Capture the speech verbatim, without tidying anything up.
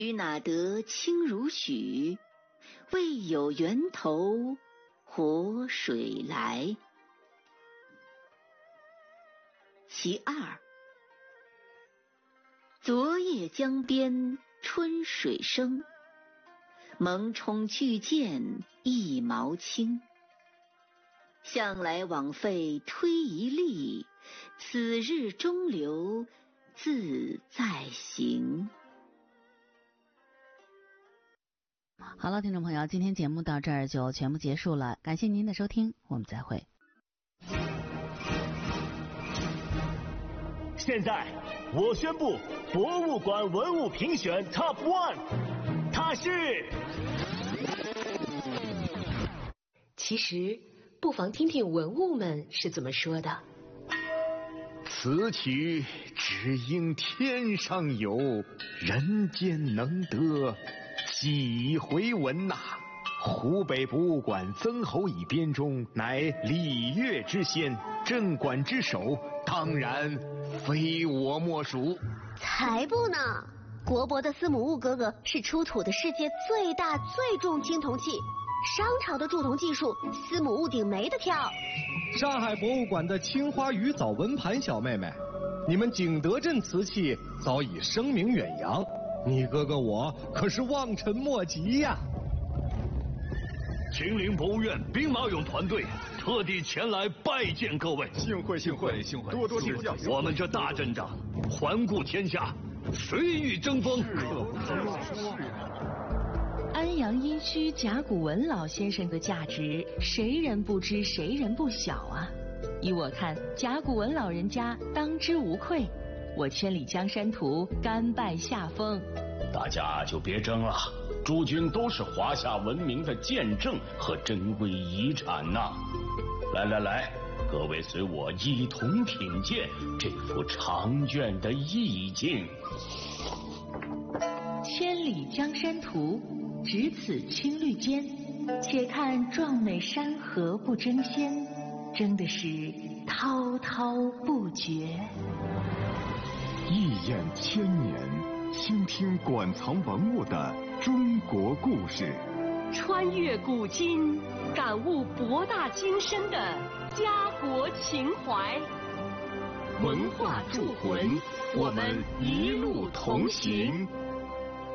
鱼哪得清如许？为有源头活水来。其二，昨夜江边春水生，艨艟巨舰一毛轻。向来枉费推一力，此日中流自在行。 好了，听众朋友，今天节目到这儿就全部结束了，感谢您的收听，我们再会。 现在我宣布博物馆文物评选 Top One， 它是…… 其实不妨听听文物们是怎么说的。 此曲只应天上有，人间能得几回闻呐、啊！湖北博物馆曾侯乙编钟，乃礼乐之先，镇馆之首，当然非我莫属。 才不呢！国博的司母戊哥哥是出土的世界最大最重青铜器，商朝的铸铜技术，司母戊鼎没得挑。 上海博物馆的青花鱼藻纹盘小妹妹，你们景德镇瓷器早已声名远扬，你哥哥我可是望尘莫及呀！ 秦陵博物院兵马俑团队特地前来拜见各位， 幸会幸会幸会，多多指教。 我们这大阵仗，环顾天下，谁与争锋？ 安阳殷墟甲骨文老先生的价值，谁人不知，谁人不晓啊！依我看，甲骨文老人家当之无愧。我千里江山图，甘拜下风。 大家就别争了，诸君都是华夏文明的见证和珍贵遗产呐、啊！来来来，各位随我一同品鉴这幅长卷的意境。 千里江山图，只此青绿间，且看壮美山河不争先，争的是滔滔不绝。 一眼千年，倾听馆藏文物的中国故事， 穿越古今，感悟博大精深的家国情怀。 文化铸魂，我们一路同行。